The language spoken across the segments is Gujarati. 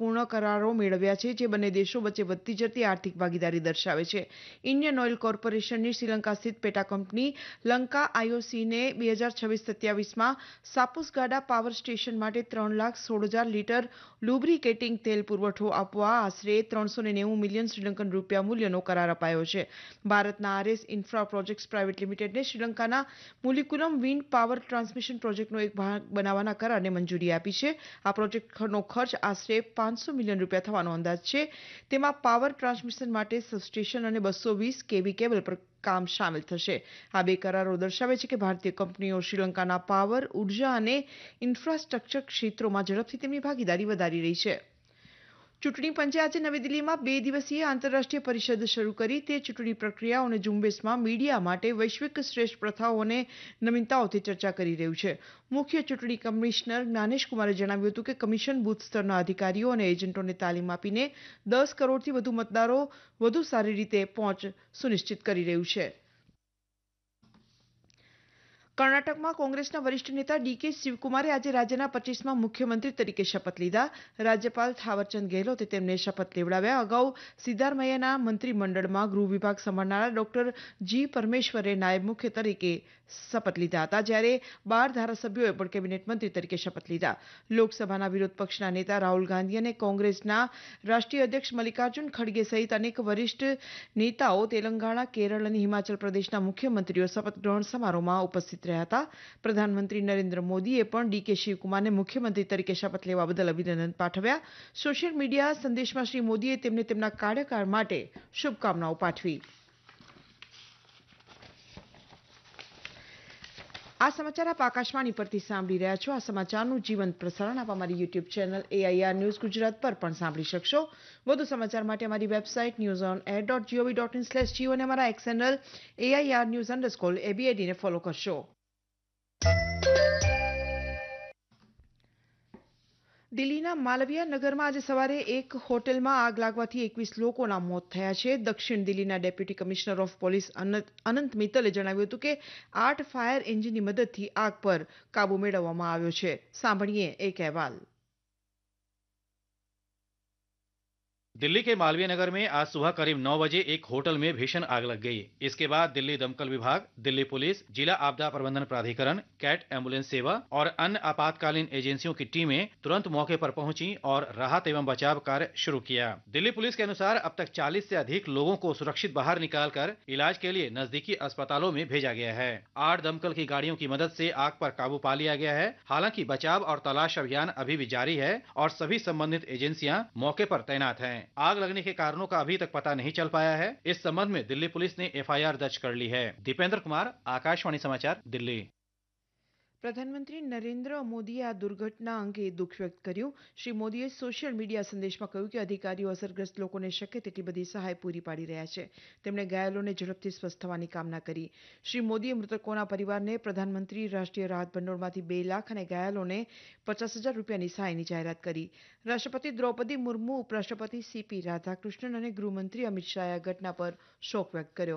મહત્વપૂર્ણ કરારો મેળવ્યા છે, જે બંને દેશો વચ્ચે વધતી જતી આર્થિક ભાગીદારી દર્શાવે છે. ઇન્ડિયન ઓઇલ કોર્પોરેશનની શ્રીલંકા સ્થિત પેટા કંપની લંકા IOCને 2026-27માં સાપુસગાડા પાવર સ્ટેશન માટે 3,16,000 લીટર લુબ્રિકેટિંગ તેલ પુરવઠો આપવા આશરે 390 મિલિયન શ્રીલંકન રૂપિયા મૂલ્યનો કરાર અપાયો છે. ભારતના RS ઇન્ફ્રા પ્રોજેક્ટ્સ પ્રાઇવેટ લિમિટેડને શ્રીલંકાના મુલિકુલમ વિન્ડ પાવર ટ્રાન્સમિશન પ્રોજેક્ટનો એક ભાગ બનાવવાના કરારને મંજૂરી આપી છે. આ પ્રોજેક્ટનો ખર્ચ આશરે 500 મિલિયન રૂપિયા થવાનો અંદાજ છે. તેમાં પાવર ટ્રાન્સમિશન માટે સબસ્ટેશન અને 220 kV કેબલ પર કામ શામેલ થશે. આ બે કરારો દર્શાવે છે કે ભારતીય કંપનીઓ શ્રીલંકાના પાવર, ઉર્જા અને ઇન્ફ્રાસ્ટ્રક્ચર ક્ષેત્રોમાં ઝડપથી તેમની ભાગીદારી વધારી રહી છે. ચૂંટણી પંચે આજે નવી દિલ્હીમાં 2 દિવસીય આંતરરાષ્ટ્રીય પરિષદ શરૂ કરી. તે ચૂંટણી પ્રક્રિયાઓ અને ઝુંબેશમાં મીડિયા માટે વૈશ્વિક શ્રેષ્ઠ પ્રથાઓ અને નવીનતાઓથી ચર્ચા કરી રહ્યું છે. મુખ્ય ચૂંટણી કમિશનર જ્ઞાનેશ કુમારે જણાવ્યું હતું કે કમિશન બૂથ સ્તરના અધિકારીઓ અને એજન્ટોને તાલીમ આપીને 10 કરોડથી વધુ મતદારો વધુ સારી રીતે પહોંચ સુનિશ્ચિત કરી રહ્યું છે. કર્ણાટકમાં કોંગ્રેસના વરિષ્ઠ નેતા DK શિવકુમારે આજે રાજ્યના 25મા મુખ્યમંત્રી તરીકે શપથ લીધા. રાજ્યપાલ થાવરચંદ ગેહલોતે તેમને શપથ લેવડાવ્યા. અગાઉ સિદ્ધારમૈયાના મંત્રીમંડળમાં ગૃહ વિભાગ સંભાળનારા ડોક્ટર G. પરમેશ્વરે નાયબ મુખ્ય તરીકે શપથ લીધા હતા, જ્યારે 12 ધારાસભ્યોએ પણ કેબિનેટ મંત્રી તરીકે શપથ લીધા. લોકસભાના વિરોધ પક્ષના નેતા રાહુલ ગાંધી અને કોંગ્રેસના રાષ્ટ્રીય અધ્યક્ષ મલ્લિકાર્જુન ખડગે સહિત અનેક વરિષ્ઠ નેતાઓ તેલંગાણા, કેરળ અને હિમાચલ પ્રદેશના મુખ્યમંત્રીઓ શપથ ગ્રહણ સમારોહમાં ઉપસ્થિત રહ્યા હતા. પ્રધાનમંત્રી નરેન્દ્ર મોદીએ પણ DK શિવકુમારને મુખ્યમંત્રી તરીકે શપથ લેવા બદલ અભિનંદન પાઠવ્યા. સોશિયલ મીડિયા સંદેશમાં શ્રી મોદીએ તેમને તેમના કાર્યકાળ માટે શુભકામનાઓ પાઠવી. આ સમાચાર આપ આકાશવાણી પરથી સાંભળી રહ્યા છો. આ સમાચારનું જીવંત પ્રસારણ આપ અમારી YouTube channel AIR news Gujarat પર પણ સાંભળી શકશો. વધુ સમાચાર માટે અમારી વેબસાઇટ newsonair.gov.in/geo અને અમારા X ચેનલ AIR_news_ABAD ને ફોલો કરશો. દિલ્હીના માલવીયા નગરમાં આજે સવારે એક હોટેલમાં આગ લાગવાથી 21 લોકોના મોત થયા છે. દક્ષિણ દિલ્હીના ડેપ્યુટી કમિશનર ઓફ પોલીસ અનંત મિત્તલે જણાવ્યું હતું કે 8 ફાયર એન્જિનની મદદથી આગ પર કાબુ મેળવવામાં આવ્યો છે. સાંભળીએ એક અહેવાલ. दिल्ली के मालवीय नगर में आज सुबह करीब 9 बजे एक होटल में भीषण आग लग गई. इसके बाद दिल्ली दमकल विभाग, दिल्ली पुलिस, जिला आपदा प्रबंधन प्राधिकरण, कैट एम्बुलेंस सेवा और अन्य आपातकालीन एजेंसियों की टीमें तुरंत मौके पर पहुंची और राहत एवं बचाव कार्य शुरू किया. दिल्ली पुलिस के अनुसार अब तक 40 से अधिक लोगों को सुरक्षित बाहर निकालकर इलाज के लिए नजदीकी अस्पतालों में भेजा गया है. 8 दमकल की गाड़ियों की मदद से आग पर काबू पा लिया गया है. हालांकि बचाव और तलाश अभियान अभी भी जारी है और सभी संबंधित एजेंसियां मौके पर तैनात हैं. आग लगने के कारणों का अभी तक पता नहीं चल पाया है. इस संबंध में दिल्ली पुलिस ने FIR दर्ज कर ली है. दीपेंद्र कुमार, आकाशवाणी समाचार, दिल्ली. પ્રધાનમંત્રી નરેન્દ્ર મોદીએ આ દુર્ઘટના અંગે દુઃખ વ્યક્ત કર્યું. શ્રી મોદીએ સોશિયલ મીડિયા સંદેશમાં કહ્યું કે અધિકારીઓ અસરગ્રસ્ત લોકોને શક્ય તેટલી બધી સહાય પૂરી પાડી રહ્યા છે. તેમણે ઘાયલોને ઝડપથી સ્વસ્થ થવાની કામના કરી. શ્રી મોદીએ મૃતકોના પરિવારને પ્રધાનમંત્રી રાષ્ટ્રીય રાહત ભંડોળમાંથી 2 લાખ અને ઘાયલોને 50,000 રૂપિયાની સહાયની જાહેરાત કરી. રાષ્ટ્રપતિ દ્રૌપદી મુર્મુ, ઉપરાષ્ટ્રપતિ CP રાધાકૃષ્ણન અને ગૃહમંત્રી અમિત શાહે આ ઘટના પર શોક વ્યક્ત કર્યો.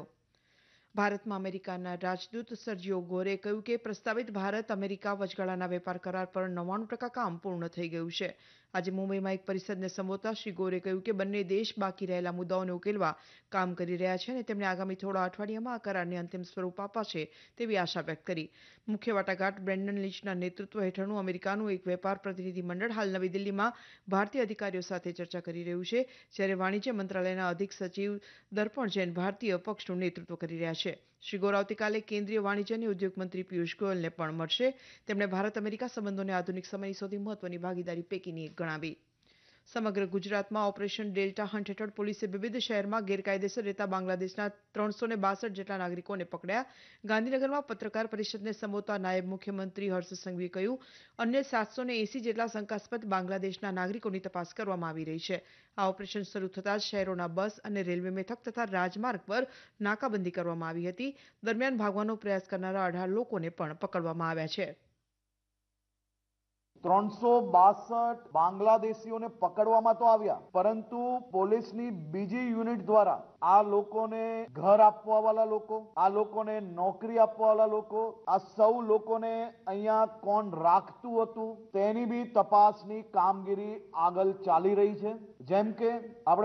ભારતમાં અમેરિકાના રાજદૂત સર્જિયો ગોરે કહ્યું કે પ્રસ્તાવિત ભારત અમેરિકા વચગાળાના વેપાર કરાર પર 99% કામ પૂર્ણ થઈ ગયું છે. આજે મુંબઈમાં એક પરિષદને સંબોધતા શ્રી ગોરે કહ્યું કે બંને દેશ બાકી રહેલા મુદ્દાઓને ઉકેલવા કામ કરી રહ્યા છે અને તેમણે આગામી થોડા અઠવાડિયામાં આ કરારને અંતિમ સ્વરૂપ અપાશે તેવી આશા વ્યક્ત કરી. મુખ્ય વાટાઘાટ બ્રેન્ડન લીચના નેતૃત્વ હેઠળનું અમેરિકાનું એક વેપાર પ્રતિનિધિ મંડળ હાલ નવી દિલ્હીમાં ભારતીય અધિકારીઓ સાથે ચર્ચા કરી રહ્યું છે, જ્યારે વાણિજ્ય મંત્રાલયના અધિક સચિવ દર્પણ જૈન ભારતીય પક્ષનું નેતૃત્વ કરી રહ્યા છે. શ્રી ગોર આવતીકાલે કેન્દ્રીય વાણિજ્ય અને ઉદ્યોગ મંત્રી પિયુષ ગોયલને પણ મળશે. તેમણે ભારત અમેરિકા સંબંધોને આધુનિક સમયની સૌથી મહત્વની ભાગીદારી પૈકીની એક ગણાવી. સમગ્ર ગુજરાતમાં ઓપરેશન ડેલ્ટા હન્ટ હેઠળ પોલીસે વિવિધ શહેરમાં ગેરકાયદેસર રહેતા બાંગ્લાદેશના 362 જેટલા નાગરિકોને પકડ્યા. ગાંધીનગરમાં પત્રકાર પરિષદને સંબોધતા નાયબ મુખ્યમંત્રી હર્ષ સંઘવીએ કહ્યું, અન્ય 780 જેટલા શંકાસ્પદ બાંગ્લાદેશના નાગરિકોની તપાસ કરવામાં આવી રહી છે. આ ઓપરેશન શરૂ થતાં જ શહેરોના બસ અને રેલવે મથક તથા રાજમાર્ગ પર નાકાબંધી કરવામાં આવી હતી. દરમિયાન ભાગવાનો પ્રયાસ કરનારા 18 લોકોને પણ પકડવામાં આવ્યા છે. 362 બાંગ્લાદેશીઓને પકડવામાં તો આવ્યા, પરંતુ પોલીસની બીજી યુનિટ દ્વારા આ લોકોને ઘર આપવાવાળા લોકો, આ લોકોને નોકરી આપવાવાળા લોકો, આ સૌ લોકોને અહીંયા કોણ રાખતું હતું તેની બી તપાસની કામગીરી આગળ ચાલી રહી છે. જેમ કે આપણે